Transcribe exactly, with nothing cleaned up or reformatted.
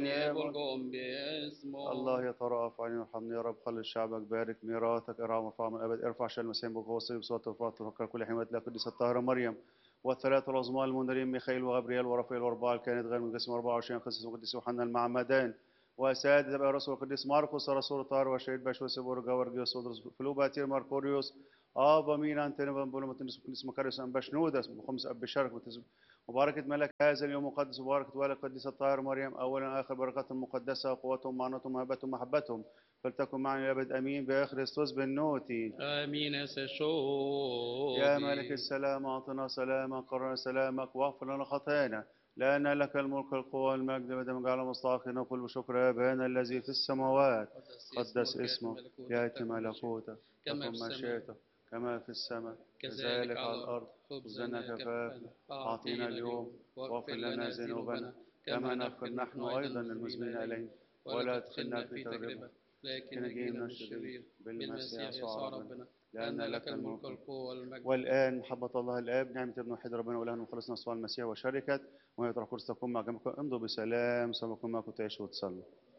يبلغهم باسمه. الله يترأف علينا ويرحمنا يا رب. خلي شعبك، بارك ميراثك، ارعى مرفع من الابد، ارفع شان المسيح بقوة بصوت وفاة تفكر كل حماية لك القديسة الطاهرة مريم والثلاثة العظماء المنذرين ميخائيل وغبريال ورافائيل واربعة الكائنات غير منقسم أربعة وعشرين قسيس وقديس يوحنا المعمدان وسادة أبي الرسول القديس ماركوس رسول الطاهر وشهيد باشوس بورجا ورجيوس ودرس فلوباتير ماركوريوس آبا مين أنتنا بنبولمتنس قديس مكاريوس أم بشنودس بخمس أب بشارك مباركة ملك هذا اليوم مقدس وباركة والد القديسة الطاهر مريم أولا آخر بركاتهم المقدسة وقوتهم معناتهم وهبتهم محبتهم فلتكن معنا الأبد أمين بخريستوس بالنوتي. آمين يا ملك سشودي. السلام أعطنا سلامك قرر سلامك واغفر لنا خطايانا لأن لك الملك القوة والمجد بدم جعل مستحقين وكل شكر أبانا الذي في السماوات قدس قدس اسمك يأتي اسمه ملكوتك يأتي تكن مشيئتك ملكوتك كما في تكن السماء مشيئتك كما في السماء كذلك كذلك على على الأرض. الأرض. خبزنا خبزنا كفافنا كفافنا أعطينا أعطينا اليوم اليوم واغفر واغفر لنا لنا ذنوبنا ذنوبنا كما كما نغفر نغفر نحن نحن أيضا أيضا المذنبين للمذنبين إلينا، إلينا ولا ولا تدخلنا تدخلنا في في تجربة تجربة لكن لكن نجينا نجينا من من الشرير الشرير. بالمسيح بالمسيح يسوع يسوع ربنا ربنا، لأن لأن لك لك الملك الملك والقوة والمجد. والآن محبة الله الآب نعمة ابن وحيد ربنا وإلهنا وخلصنا يسوع المسيح وشركة وهي تكون معكم. امضوا بسلام سواء معكم تعيشوا وتصلوا.